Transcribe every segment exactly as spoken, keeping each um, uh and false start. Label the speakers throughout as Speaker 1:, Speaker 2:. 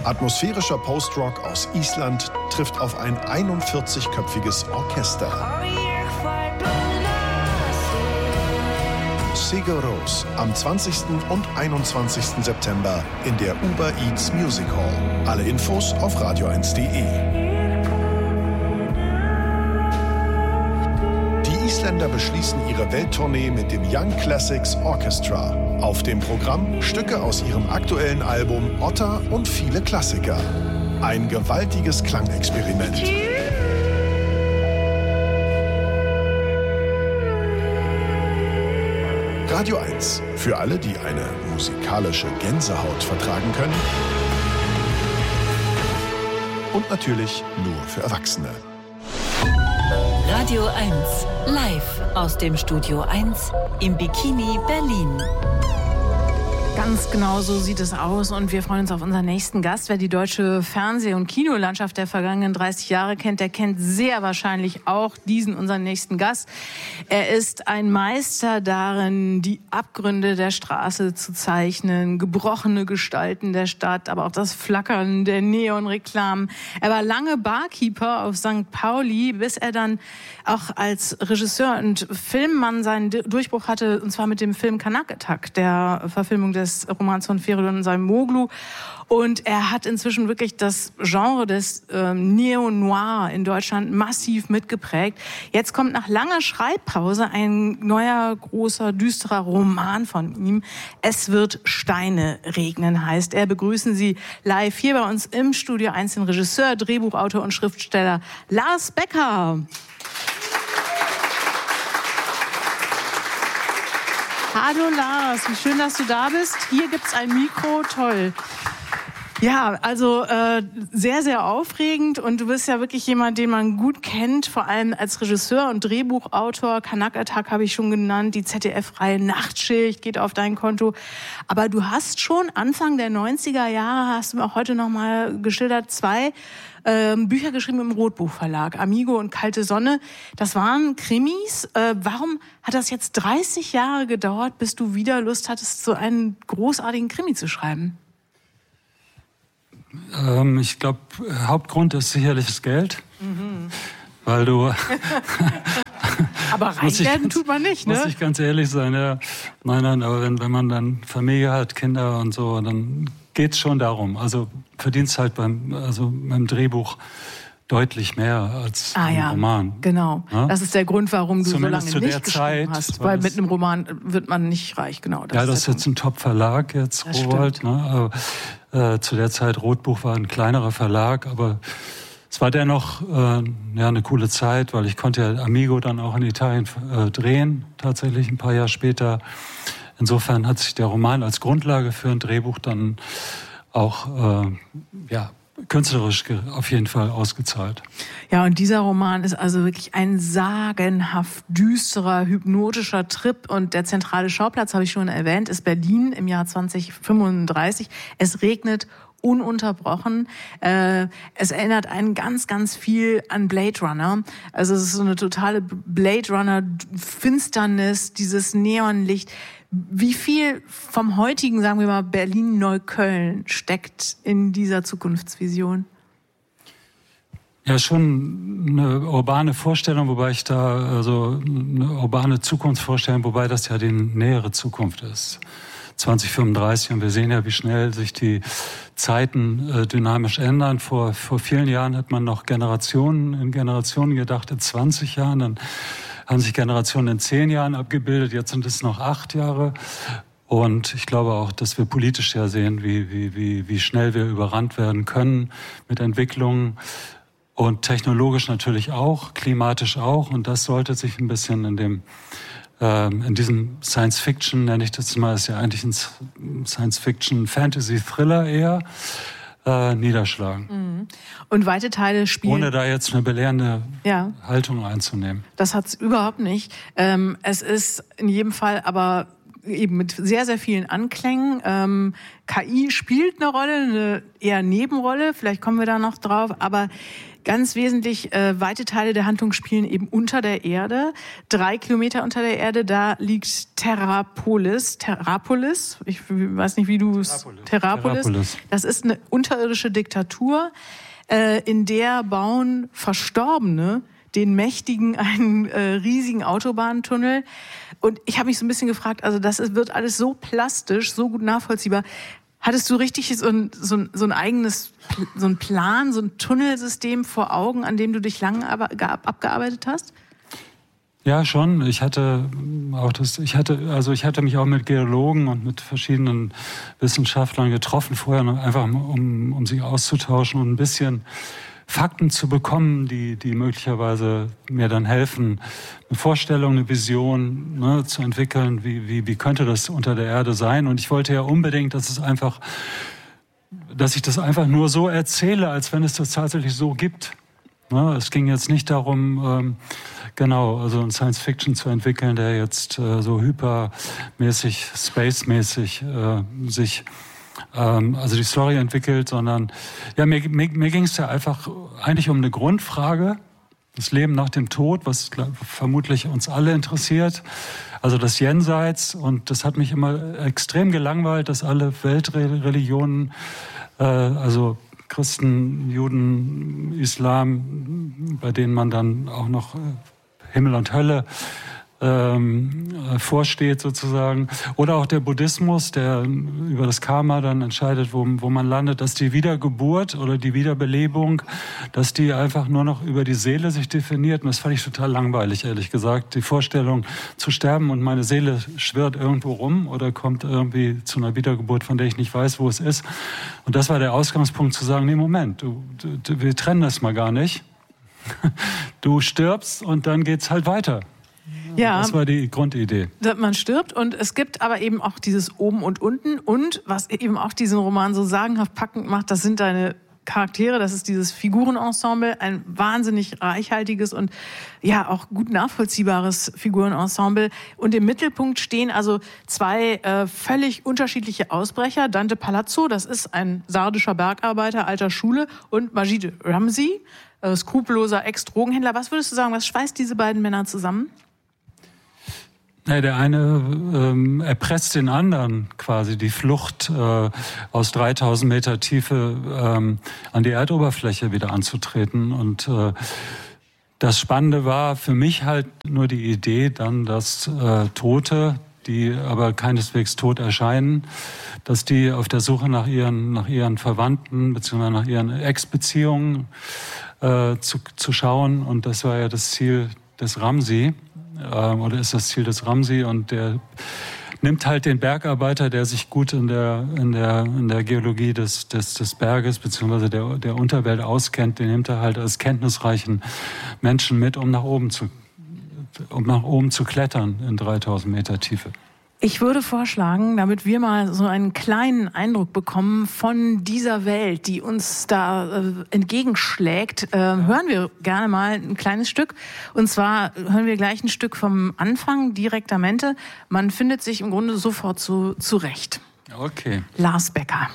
Speaker 1: Atmosphärischer Post-Rock aus Island trifft auf ein einundvierzigköpfiges Orchester. Sigur Rós am zwanzigsten und einundzwanzigsten September in der Uber Eats Music Hall. Alle Infos auf radio eins punkt de. Die Isländer beschließen ihre Welttournee mit dem Young Classics Orchestra. Auf dem Programm Stücke aus ihrem aktuellen Album Otta und viele Klassiker. Ein gewaltiges Klangexperiment. Radio eins. Für alle, die eine musikalische Gänsehaut vertragen können. Und natürlich nur für Erwachsene.
Speaker 2: Radio eins. Live aus dem Studio eins im Bikini Berlin.
Speaker 3: Ganz genau so sieht es aus und wir freuen uns auf unseren nächsten Gast. Wer die deutsche Fernseh- und Kinolandschaft der vergangenen dreißig Jahre kennt, der kennt sehr wahrscheinlich auch diesen, unseren nächsten Gast. Er ist ein Meister darin, die Abgründe der Straße zu zeichnen, gebrochene Gestalten der Stadt, aber auch das Flackern der Neonreklamen. Er war lange Barkeeper auf Sankt Pauli, bis er dann auch als Regisseur und Filmmann seinen Durchbruch hatte, und zwar mit dem Film Kanak Attack, der Verfilmung des Romans von Feridun Saymoğlu. Und er hat inzwischen wirklich das Genre des ähm, Neo-Noir in Deutschland massiv mitgeprägt. Jetzt kommt nach langer Schreibpause ein neuer, großer, düsterer Roman von ihm. Es wird Steine regnen, heißt er. Begrüßen Sie live hier bei uns im Studio eins den Regisseur, Drehbuchautor und Schriftsteller Lars Becker. Hallo Lars, wie schön, dass du da bist. Hier gibt's ein Mikro, toll. Ja, also äh, sehr, sehr aufregend und du bist ja wirklich jemand, den man gut kennt, vor allem als Regisseur und Drehbuchautor. Kanak Attack habe ich schon genannt, die Z D F-Reihe Nachtschicht geht auf dein Konto. Aber du hast schon Anfang der neunziger Jahre, hast du mir auch heute nochmal geschildert, zwei ähm, Bücher geschrieben im Rotbuchverlag, Amigo und Kalte Sonne. Das waren Krimis. Äh, warum hat das jetzt dreißig Jahre gedauert, bis du wieder Lust hattest, so einen großartigen Krimi zu schreiben?
Speaker 4: Ähm, ich glaube, Hauptgrund ist sicherlich das Geld, mhm. weil du...
Speaker 3: Aber reich werden tut man nicht, ne?
Speaker 4: Muss ich ganz ehrlich sein, ja. Nein, nein, aber wenn, wenn man dann Familie hat, Kinder und so, dann geht's schon darum. Also verdienst halt beim, also beim Drehbuch deutlich mehr als
Speaker 3: ah,
Speaker 4: im
Speaker 3: ja,
Speaker 4: Roman.
Speaker 3: Genau, ja? Das ist der Grund, warum du
Speaker 4: Zumindest
Speaker 3: so lange nicht
Speaker 4: geschrieben
Speaker 3: Zeit, hast. Weil mit einem Roman wird man nicht reich, genau. Das
Speaker 4: ja,
Speaker 3: ist
Speaker 4: das ist jetzt ein Top-Verlag jetzt,
Speaker 3: das
Speaker 4: Rowohlt. Ne? Aber, äh, zu der Zeit, Rotbuch war ein kleinerer Verlag, aber es war dennoch äh, ja, eine coole Zeit, weil ich konnte ja Amigo dann auch in Italien äh, drehen, tatsächlich ein paar Jahre später. Insofern hat sich der Roman als Grundlage für ein Drehbuch dann auch äh, ja, künstlerisch auf jeden Fall ausgezahlt.
Speaker 3: Ja, und dieser Roman ist also wirklich ein sagenhaft düsterer, hypnotischer Trip. Und der zentrale Schauplatz, habe ich schon erwähnt, ist Berlin im Jahr zwanzig fünfunddreißig. Es regnet ununterbrochen. Äh, es erinnert einen ganz, ganz viel an Blade Runner. Also es ist so eine totale Blade Runner-Finsternis, dieses Neonlicht. Wie viel vom heutigen, sagen wir mal, Berlin-Neukölln steckt in dieser Zukunftsvision?
Speaker 4: Ja, schon eine urbane Vorstellung, wobei ich da, also eine urbane Zukunftsvorstellung, wobei das ja die nähere Zukunft ist. zwanzig fünfunddreißig, und wir sehen ja, wie schnell sich die Zeiten äh, dynamisch ändern. Vor, vor vielen Jahren hat man noch Generationen in Generationen gedacht, in zwanzig Jahren, dann haben sich Generationen in zehn Jahren abgebildet, jetzt sind es noch acht Jahre. Und ich glaube auch, dass wir politisch ja sehen, wie, wie, wie, wie schnell wir überrannt werden können mit Entwicklungen. Und technologisch natürlich auch, klimatisch auch. Und das sollte sich ein bisschen in dem in diesem Science-Fiction, nenne ich das mal, ist ja eigentlich ein Science-Fiction-Fantasy-Thriller eher, äh, niederschlagen.
Speaker 3: Mhm. Und weite Teile spielen...
Speaker 4: Ohne da jetzt eine belehrende
Speaker 3: ja.
Speaker 4: Haltung einzunehmen.
Speaker 3: Das hat's überhaupt nicht. Ähm, es ist in jedem Fall aber eben mit sehr, sehr vielen Anklängen. Ähm, K I spielt eine Rolle, eine eher Nebenrolle, vielleicht kommen wir da noch drauf, aber ganz wesentlich, äh, weite Teile der Handlung spielen eben unter der Erde. Drei Kilometer unter der Erde, da liegt Terrapolis. Terrapolis, ich weiß nicht, wie du es...
Speaker 4: Terrapolis.
Speaker 3: Terrapolis.
Speaker 4: Terrapolis.
Speaker 3: Das ist eine unterirdische Diktatur, äh, in der bauen Verstorbene den Mächtigen einen äh, riesigen Autobahntunnel. Und ich habe mich so ein bisschen gefragt, also das ist, wird alles so plastisch, so gut nachvollziehbar. Hattest du richtig so ein, so ein, so ein eigenes, so ein Plan, so ein Tunnelsystem vor Augen, an dem du dich lange abgearbeitet hast?
Speaker 4: Ja, schon. Ich hatte auch das, ich hatte, also ich hatte mich auch mit Geologen und mit verschiedenen Wissenschaftlern getroffen vorher, einfach um, um sich auszutauschen und ein bisschen Fakten zu bekommen, die, die möglicherweise mir dann helfen, eine Vorstellung, eine Vision, ne, zu entwickeln, wie, wie, wie könnte das unter der Erde sein. Und ich wollte ja unbedingt, dass es einfach, dass ich das einfach nur so erzähle, als wenn es das tatsächlich so gibt. Ne, es ging jetzt nicht darum, ähm, genau, also ein Science-Fiction zu entwickeln, der jetzt äh, so hypermäßig, space-mäßig äh, sich also die Story entwickelt, sondern ja, mir, mir, mir ging es ja einfach eigentlich um eine Grundfrage, das Leben nach dem Tod, was vermutlich uns alle interessiert, also das Jenseits, und das hat mich immer extrem gelangweilt, dass alle Weltreligionen, äh, also Christen, Juden, Islam, bei denen man dann auch noch Himmel und Hölle Ähm, vorsteht sozusagen, oder auch der Buddhismus, der über das Karma dann entscheidet, wo, wo man landet, dass die Wiedergeburt oder die Wiederbelebung, dass die einfach nur noch über die Seele sich definiert, und das fand ich total langweilig, ehrlich gesagt, die Vorstellung zu sterben und meine Seele schwirrt irgendwo rum oder kommt irgendwie zu einer Wiedergeburt, von der ich nicht weiß, wo es ist, und das war der Ausgangspunkt zu sagen, nee, Moment, du, du, wir trennen das mal gar nicht, du stirbst und dann geht's halt weiter. Ja, das war die Grundidee.
Speaker 3: Man stirbt, und es gibt aber eben auch dieses Oben und Unten, und was eben auch diesen Roman so sagenhaft packend macht, das sind deine Charaktere, das ist dieses Figurenensemble, ein wahnsinnig reichhaltiges und ja auch gut nachvollziehbares Figurenensemble, und im Mittelpunkt stehen also zwei äh, völlig unterschiedliche Ausbrecher. Dante Palazzo, das ist ein sardischer Bergarbeiter alter Schule, und Majid Ramzi, äh, skrupelloser Ex-Drogenhändler. Was würdest du sagen, was schweißt diese beiden Männer zusammen?
Speaker 4: Ja, der eine ähm, erpresst den anderen quasi die Flucht äh, aus dreitausend Meter Tiefe ähm, an die Erdoberfläche wieder anzutreten. Und äh, das Spannende war für mich halt nur die Idee dann, dass äh, Tote, die aber keineswegs tot erscheinen, dass die auf der Suche nach ihren, nach ihren Verwandten bzw. nach ihren Ex-Beziehungen äh, zu, zu schauen. Und das war ja das Ziel des Ramzi. Oder ist das Ziel des Ramzi, und der nimmt halt den Bergarbeiter, der sich gut in der, in der, in der Geologie des, des, des Berges bzw. der, der Unterwelt auskennt, den nimmt er halt als kenntnisreichen Menschen mit, um nach oben zu, um nach oben zu klettern in dreitausend Meter Tiefe.
Speaker 3: Ich würde vorschlagen, damit wir mal so einen kleinen Eindruck bekommen von dieser Welt, die uns da äh, entgegenschlägt, äh, hören wir gerne mal ein kleines Stück. Und zwar hören wir gleich ein Stück vom Anfang, Direktamente. Man findet sich im Grunde sofort zu, zurecht.
Speaker 4: Okay.
Speaker 3: Lars Becker.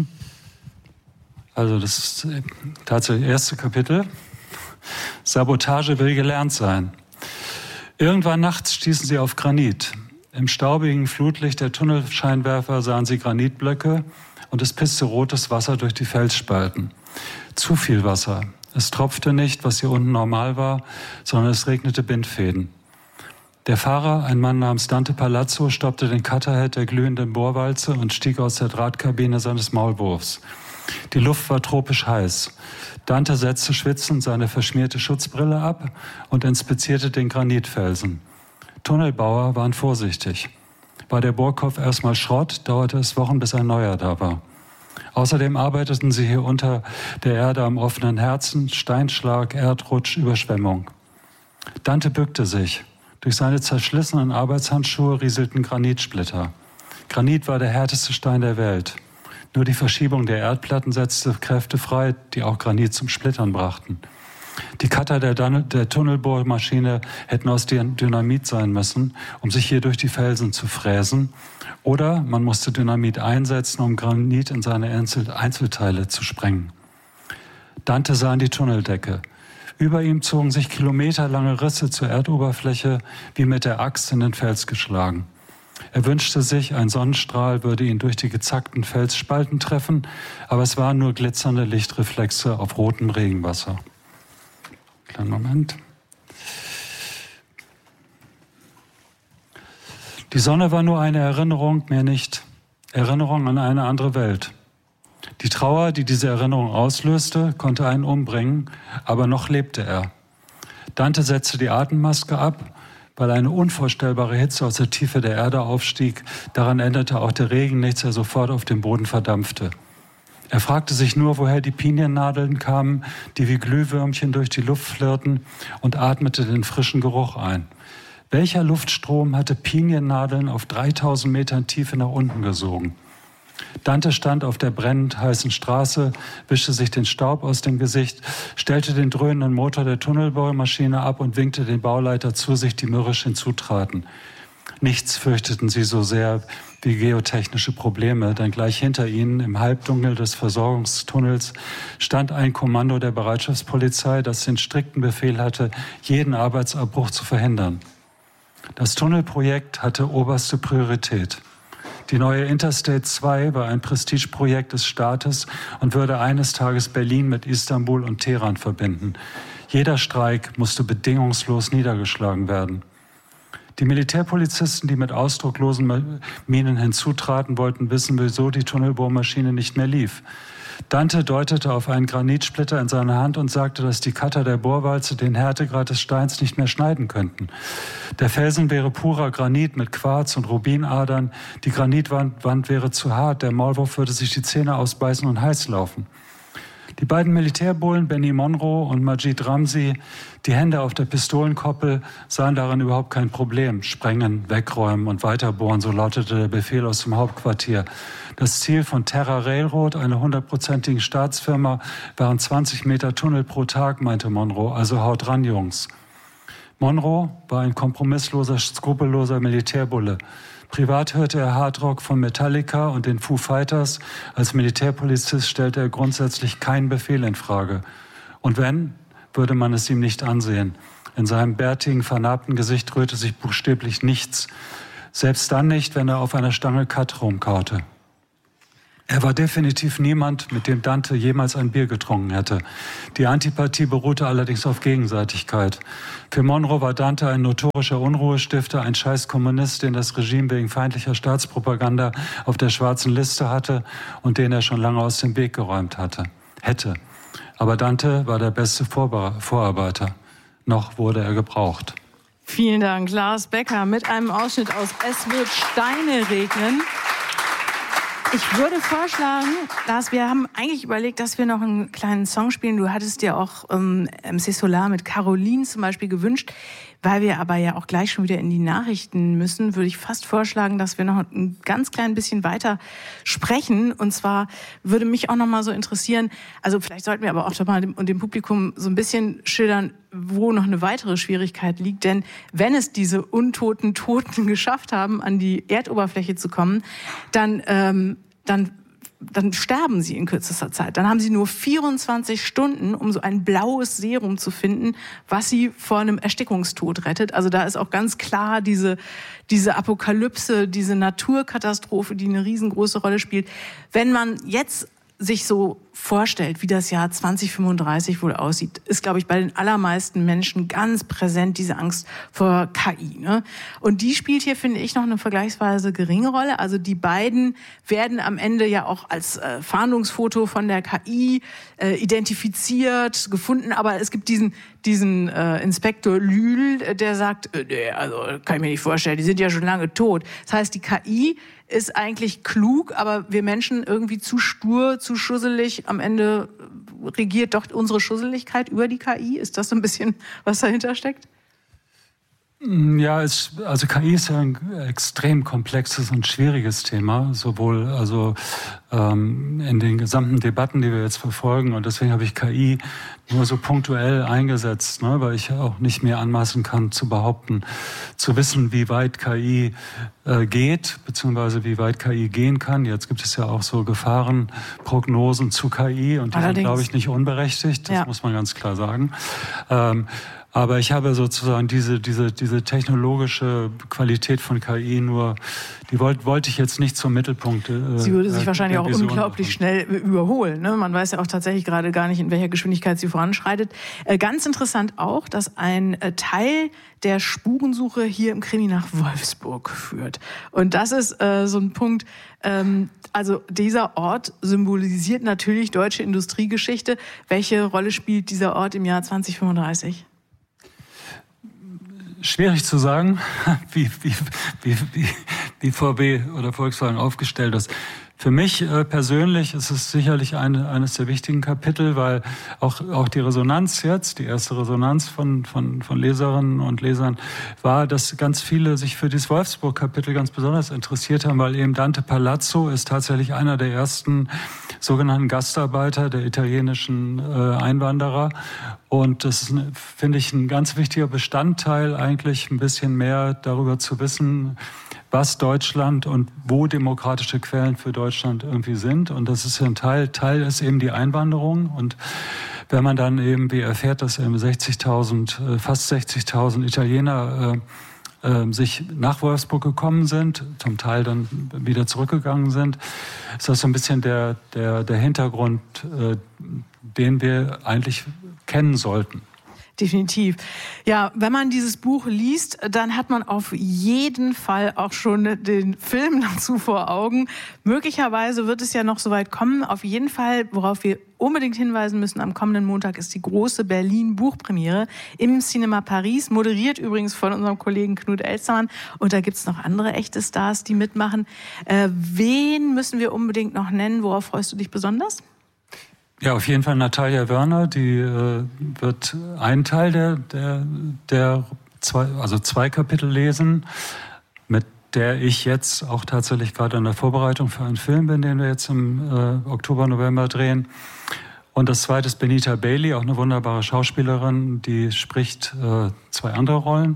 Speaker 4: Also das ist tatsächlich das erste Kapitel. Sabotage will gelernt sein. Irgendwann nachts stießen sie auf Granit. Im staubigen Flutlicht der Tunnelscheinwerfer sahen sie Granitblöcke und es pisste rotes Wasser durch die Felsspalten. Zu viel Wasser. Es tropfte nicht, was hier unten normal war, sondern es regnete Bindfäden. Der Fahrer, ein Mann namens Dante Palazzo, stoppte den Cutterhead der glühenden Bohrwalze und stieg aus der Drahtkabine seines Maulwurfs. Die Luft war tropisch heiß. Dante setzte schwitzend seine verschmierte Schutzbrille ab und inspizierte den Granitfelsen. Tunnelbauer waren vorsichtig. War der Bohrkopf erstmal Schrott, dauerte es Wochen, bis ein neuer da war. Außerdem arbeiteten sie hier unter der Erde am offenen Herzen, Steinschlag, Erdrutsch, Überschwemmung. Dante bückte sich. Durch seine zerschlissenen Arbeitshandschuhe rieselten Granitsplitter. Granit war der härteste Stein der Welt. Nur die Verschiebung der Erdplatten setzte Kräfte frei, die auch Granit zum Splittern brachten. Die Cutter der, der Tunnelbohrmaschine hätten aus Dynamit sein müssen, um sich hier durch die Felsen zu fräsen. Oder man musste Dynamit einsetzen, um Granit in seine Einzelteile zu sprengen. Dante sah in die Tunneldecke. Über ihm zogen sich kilometerlange Risse zur Erdoberfläche, wie mit der Axt in den Fels geschlagen. Er wünschte sich, ein Sonnenstrahl würde ihn durch die gezackten Felsspalten treffen, aber es waren nur glitzernde Lichtreflexe auf rotem Regenwasser. Kleinen Moment. Die Sonne war nur eine Erinnerung, mehr nicht. Erinnerung an eine andere Welt. Die Trauer, die diese Erinnerung auslöste, konnte einen umbringen, aber noch lebte er. Dante setzte die Atemmaske ab, weil eine unvorstellbare Hitze aus der Tiefe der Erde aufstieg. Daran änderte auch der Regen nichts, der sofort auf dem Boden verdampfte. Er fragte sich nur, woher die Piniennadeln kamen, die wie Glühwürmchen durch die Luft flirrten, und atmete den frischen Geruch ein. Welcher Luftstrom hatte Piniennadeln auf dreitausend Metern Tiefe nach unten gesogen? Dante stand auf der brennend heißen Straße, wischte sich den Staub aus dem Gesicht, stellte den dröhnenden Motor der Tunnelbohrmaschine ab und winkte den Bauleiter zu sich, die mürrisch hinzutraten. Nichts fürchteten sie so sehr wie geotechnische Probleme, denn gleich hinter ihnen, im Halbdunkel des Versorgungstunnels, stand ein Kommando der Bereitschaftspolizei, das den strikten Befehl hatte, jeden Arbeitsabbruch zu verhindern. Das Tunnelprojekt hatte oberste Priorität. Die neue Interstate zwei war ein Prestigeprojekt des Staates und würde eines Tages Berlin mit Istanbul und Teheran verbinden. Jeder Streik musste bedingungslos niedergeschlagen werden. Die Militärpolizisten, die mit ausdruckslosen Mienen hinzutraten, wollten wissen, wieso die Tunnelbohrmaschine nicht mehr lief. Dante deutete auf einen Granitsplitter in seiner Hand und sagte, dass die Cutter der Bohrwalze den Härtegrad des Steins nicht mehr schneiden könnten. Der Felsen wäre purer Granit mit Quarz und Rubinadern. Die Granitwand Wand wäre zu hart. Der Maulwurf würde sich die Zähne ausbeißen und heiß laufen. Die beiden Militärbullen, Benny Monroe und Majid Ramzi, die Hände auf der Pistolenkoppel, sahen darin überhaupt kein Problem. Sprengen, wegräumen und weiterbohren, so lautete der Befehl aus dem Hauptquartier. Das Ziel von Terra Railroad, einer hundertprozentigen Staatsfirma, waren zwanzig Meter Tunnel pro Tag, meinte Monroe. Also haut ran, Jungs. Monroe war ein kompromissloser, skrupelloser Militärbulle. Privat hörte er Hardrock von Metallica und den Foo Fighters. Als Militärpolizist stellte er grundsätzlich keinen Befehl in Frage. Und wenn, würde man es ihm nicht ansehen. In seinem bärtigen, vernarbten Gesicht rührte sich buchstäblich nichts. Selbst dann nicht, wenn er auf einer Stange Cut rumkaute. Er war definitiv niemand, mit dem Dante jemals ein Bier getrunken hätte. Die Antipathie beruhte allerdings auf Gegenseitigkeit. Für Monroe war Dante ein notorischer Unruhestifter, ein scheiß Kommunist, den das Regime wegen feindlicher Staatspropaganda auf der schwarzen Liste hatte und den er schon lange aus dem Weg geräumt hatte, hätte. Aber Dante war der beste Vorbe- Vorarbeiter. Noch wurde er gebraucht.
Speaker 3: Vielen Dank, Lars Becker, mit einem Ausschnitt aus Es wird Steine regnen. Ich würde vorschlagen, Lars, wir haben eigentlich überlegt, dass wir noch einen kleinen Song spielen. Du hattest dir auch ähm, M C Solar mit Caroline zum Beispiel gewünscht. Weil wir aber ja auch gleich schon wieder in die Nachrichten müssen, würde ich fast vorschlagen, dass wir noch ein ganz klein bisschen weiter sprechen. Und zwar würde mich auch noch mal so interessieren, also vielleicht sollten wir aber auch doch mal dem, dem Publikum so ein bisschen schildern, wo noch eine weitere Schwierigkeit liegt. Denn wenn es diese untoten Toten geschafft haben, an die Erdoberfläche zu kommen, dann, ähm, dann dann sterben sie in kürzester Zeit. Dann haben sie nur vierundzwanzig Stunden, um so ein blaues Serum zu finden, was sie vor einem Erstickungstod rettet. Also da ist auch ganz klar diese, diese Apokalypse, diese Naturkatastrophe, die eine riesengroße Rolle spielt. Wenn man jetzt sich so vorstellt, wie das Jahr zwanzig fünfunddreißig wohl aussieht, ist, glaube ich, bei den allermeisten Menschen ganz präsent diese Angst vor K I. Ne? Und die spielt hier, finde ich, noch eine vergleichsweise geringe Rolle. Also die beiden werden am Ende ja auch als äh, Fahndungsfoto von der K I äh, identifiziert, gefunden. Aber es gibt diesen, diesen äh, Inspektor Lühl, der sagt, äh, nee, also kann ich mir nicht vorstellen, die sind ja schon lange tot. Das heißt, die K I ist eigentlich klug, aber wir Menschen irgendwie zu stur, zu schusselig. Am Ende regiert doch unsere Schusseligkeit über die K I. Ist das so ein bisschen, was dahinter steckt?
Speaker 4: Ja, es, also K I ist ja ein extrem komplexes und schwieriges Thema, sowohl also ähm, in den gesamten Debatten, die wir jetzt verfolgen. Und deswegen habe ich K I nur so punktuell eingesetzt, ne, weil ich auch nicht mehr anmaßen kann zu behaupten, zu wissen, wie weit K I äh, geht, beziehungsweise wie weit K I gehen kann. Jetzt gibt es ja auch so Gefahrenprognosen zu K I und die Allerdings. sind, glaube ich, nicht unberechtigt. Das ja. muss man ganz klar sagen. Ähm, Aber ich habe sozusagen diese, diese, diese technologische Qualität von K I nur, die wollte, wollte ich jetzt nicht zum Mittelpunkt. Äh,
Speaker 3: sie würde sich wahrscheinlich auch
Speaker 4: Vision
Speaker 3: unglaublich
Speaker 4: machen.
Speaker 3: schnell überholen. Ne? Man weiß ja auch tatsächlich gerade gar nicht, in welcher Geschwindigkeit sie voranschreitet. Äh, ganz interessant auch, dass ein äh, Teil der Spurensuche hier im Krimi nach Wolfsburg führt. Und das ist äh, so ein Punkt, ähm, also dieser Ort symbolisiert natürlich deutsche Industriegeschichte. Welche Rolle spielt dieser Ort im Jahr zwanzig fünfunddreißig?
Speaker 4: Schwierig zu sagen, wie, wie, wie, wie, wie V W oder Volkswagen aufgestellt ist. Für mich äh, persönlich ist es sicherlich eine, eines der wichtigen Kapitel, weil auch, auch die Resonanz jetzt, die erste Resonanz von, von, von Leserinnen und Lesern war, dass ganz viele sich für dieses Wolfsburg-Kapitel ganz besonders interessiert haben, weil eben Dante Palazzo ist tatsächlich einer der ersten sogenannten Gastarbeiter der italienischen äh, Einwanderer. Und das ist, finde ich, ein ganz wichtiger Bestandteil, eigentlich ein bisschen mehr darüber zu wissen, was Deutschland und wo demokratische Quellen für Deutschland irgendwie sind. Und das ist ein Teil, Teil ist eben die Einwanderung. Und wenn man dann eben wie erfährt, dass eben sechzigtausend, fast sechzigtausend Italiener äh, äh, sich nach Wolfsburg gekommen sind, zum Teil dann wieder zurückgegangen sind, ist das so ein bisschen der, der, der Hintergrund, äh, den wir eigentlich kennen sollten.
Speaker 3: Definitiv. Ja, wenn man dieses Buch liest, dann hat man auf jeden Fall auch schon den Film dazu vor Augen. Möglicherweise wird es ja noch so weit kommen. Auf jeden Fall, worauf wir unbedingt hinweisen müssen, am kommenden Montag ist die große Berlin-Buchpremiere im Cinema Paris, moderiert übrigens von unserem Kollegen Knut Elstermann. Und da gibt's noch andere echte Stars, die mitmachen. Äh, wen müssen wir unbedingt noch nennen? Worauf freust du dich besonders?
Speaker 4: Ja, auf jeden Fall Natalia Wörner, die äh, wird einen Teil der, der, der zwei, also zwei Kapitel lesen, mit der ich jetzt auch tatsächlich gerade an der Vorbereitung für einen Film bin, den wir jetzt im äh, Oktober, November drehen. Und das zweite ist Benita Bailey, auch eine wunderbare Schauspielerin, die spricht äh, zwei andere Rollen.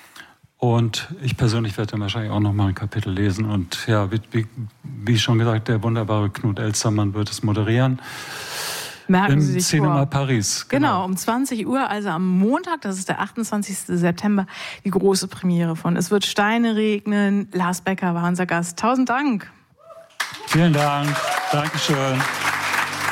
Speaker 4: Und ich persönlich werde dann wahrscheinlich auch noch mal ein Kapitel lesen. Und ja, wie, wie, wie schon gesagt, der wunderbare Knut Elstermann wird es moderieren.
Speaker 3: Merken
Speaker 4: Im
Speaker 3: Sie sich
Speaker 4: Cinema
Speaker 3: vor.
Speaker 4: Paris.
Speaker 3: Genau.
Speaker 4: genau,
Speaker 3: um zwanzig Uhr, also am Montag, das ist der achtundzwanzigsten September, die große Premiere von Es wird Steine regnen. Lars Becker war unser Gast. Tausend Dank.
Speaker 4: Vielen Dank. Dankeschön.